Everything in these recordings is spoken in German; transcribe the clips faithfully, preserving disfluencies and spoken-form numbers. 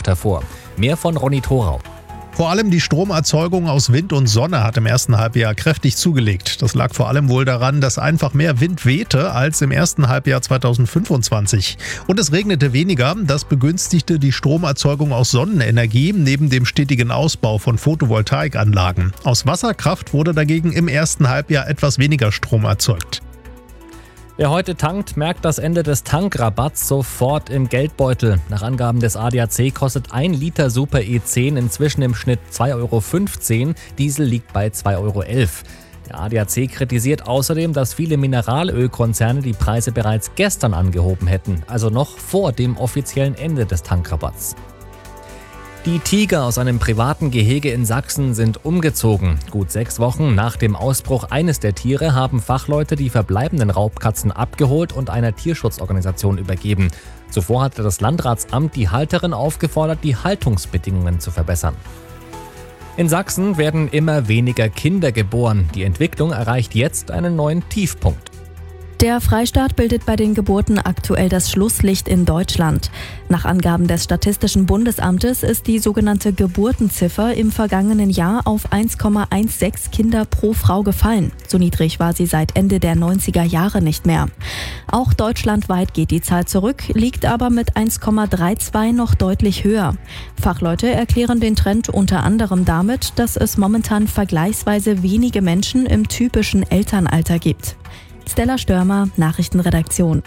Nacht hervor. Mehr von Ronny Thorau. Vor allem die Stromerzeugung aus Wind und Sonne hat im ersten Halbjahr kräftig zugelegt. Das lag vor allem wohl daran, dass einfach mehr Wind wehte als im ersten Halbjahr zweitausendfünfundzwanzig. Und es regnete weniger. Das begünstigte die Stromerzeugung aus Sonnenenergie neben dem stetigen Ausbau von Photovoltaikanlagen. Aus Wasserkraft wurde dagegen im ersten Halbjahr etwas weniger Strom erzeugt. Wer heute tankt, merkt das Ende des Tankrabatts sofort im Geldbeutel. Nach Angaben des A D A C kostet ein Liter Super E zehn inzwischen im Schnitt zwei Euro fünfzehn, Diesel liegt bei zwei Euro elf. Der A D A C kritisiert außerdem, dass viele Mineralölkonzerne die Preise bereits gestern angehoben hätten, also noch vor dem offiziellen Ende des Tankrabatts. Die Tiger aus einem privaten Gehege in Sachsen sind umgezogen. Gut sechs Wochen nach dem Ausbruch eines der Tiere haben Fachleute die verbleibenden Raubkatzen abgeholt und einer Tierschutzorganisation übergeben. Zuvor hatte das Landratsamt die Halterin aufgefordert, die Haltungsbedingungen zu verbessern. In Sachsen werden immer weniger Kinder geboren. Die Entwicklung erreicht jetzt einen neuen Tiefpunkt. Der Freistaat bildet bei den Geburten aktuell das Schlusslicht in Deutschland. Nach Angaben des Statistischen Bundesamtes ist die sogenannte Geburtenziffer im vergangenen Jahr auf eins Komma sechzehn Kinder pro Frau gefallen. So niedrig war sie seit Ende der neunziger Jahre nicht mehr. Auch deutschlandweit geht die Zahl zurück, liegt aber mit eins Komma zweiunddreißig noch deutlich höher. Fachleute erklären den Trend unter anderem damit, dass es momentan vergleichsweise wenige Menschen im typischen Elternalter gibt. Stella Störmer, Nachrichtenredaktion.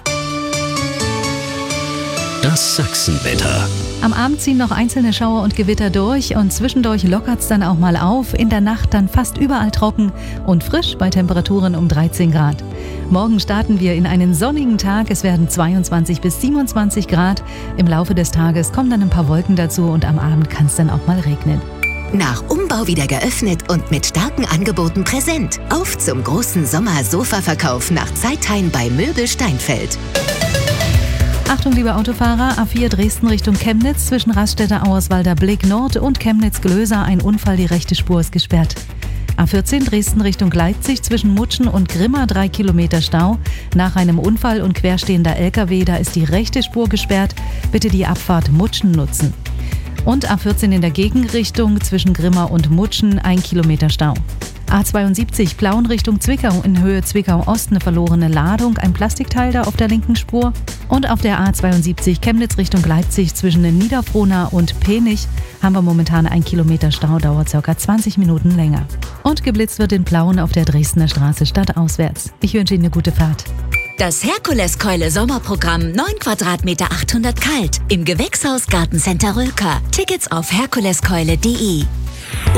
Das Sachsenwetter. Am Abend ziehen noch einzelne Schauer und Gewitter durch und zwischendurch lockert es dann auch mal auf. In der Nacht dann fast überall trocken und frisch bei Temperaturen um dreizehn Grad. Morgen starten wir in einen sonnigen Tag. Es werden zweiundzwanzig bis siebenundzwanzig Grad. Im Laufe des Tages kommen dann ein paar Wolken dazu und am Abend kann es dann auch mal regnen. Nach Umbau wieder geöffnet und mit starken Angeboten präsent. Auf zum großen Sommer-Sofa-Verkauf nach Zeithain bei Möbel Steinfeld. Achtung, liebe Autofahrer, A vier Dresden Richtung Chemnitz, zwischen Raststätter Auerswalder Blick Nord und Chemnitz-Glöser ein Unfall, die rechte Spur ist gesperrt. A vierzehn Dresden Richtung Leipzig, zwischen Mutschen und Grimma drei Kilometer Stau. Nach einem Unfall und querstehender L K W, da ist die rechte Spur gesperrt. Bitte die Abfahrt Mutschen nutzen. Und A vierzehn in der Gegenrichtung zwischen Grimma und Mutschen ein Kilometer Stau. A zweiundsiebzig Plauen Richtung Zwickau in Höhe Zwickau-Ost eine verlorene Ladung, ein Plastikteil da auf der linken Spur. Und auf der A zweiundsiebzig Chemnitz Richtung Leipzig zwischen Niederfrohna und Penich haben wir momentan ein Kilometer Stau, dauert ca. zwanzig Minuten länger. Und geblitzt wird in Plauen auf der Dresdner Straße stadtauswärts. Ich wünsche Ihnen eine gute Fahrt. Das Herkuleskeule Sommerprogramm neun Quadratmeter achthundert kalt im Gewächshaus Gartencenter Rülker. Tickets auf herkuleskeule punkt de.